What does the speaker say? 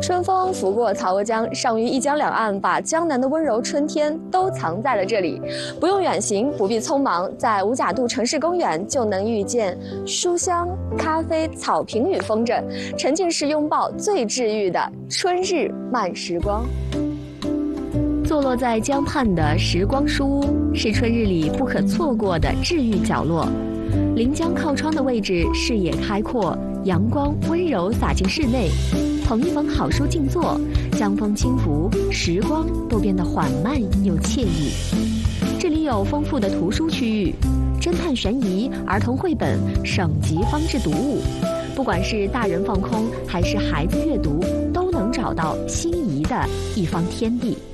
春风拂过曹娥江，上于一江两岸，把江南的温柔春天都藏在了这里。不用远行，不必匆忙，在五甲渡城市公园就能遇见书香、咖啡、草坪与风筝，沉浸式拥抱最治愈的春日慢时光。坐落在江畔的时光书屋，是春日里不可错过的治愈角落。临江靠窗的位置，视野开阔，阳光温柔洒进室内。捧一本好书静坐，江风轻拂，时光都变得缓慢又惬意。这里有丰富的图书区域，侦探悬疑、儿童绘本、省级方志读物，不管是大人放空还是孩子阅读，都能找到心仪的一方天地。